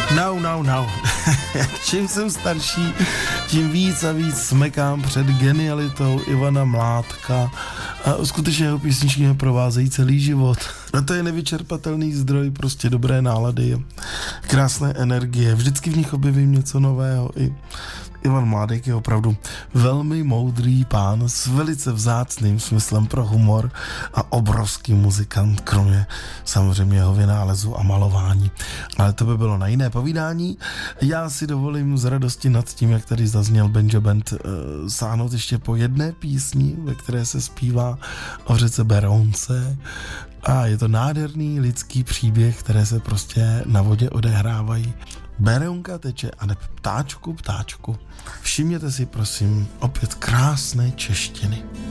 No. Čím jsem starší, tím víc a víc smekám před genialitou Ivana Mládka a skutečně jeho písničky mě provázejí celý život. A to je nevyčerpatelný zdroj prostě dobré nálady, krásné energie, vždycky v nich objevím něco nového. I Ivan Mládek je opravdu velmi moudrý pán s velice vzácným smyslem pro humor a obrovský muzikant, kromě samozřejmě jeho vynálezu a malování. Ale to by bylo na jiné povídání. Já si dovolím z radosti nad tím, jak tady zazněl Banjo Band, sáhnout ještě po jedné písni, ve které se zpívá o řece Berounce. A je to nádherný lidský příběh, které se prostě na vodě odehrávají. Berounka teče a neb ptáčku. Všimněte si prosím opět krásné češtiny.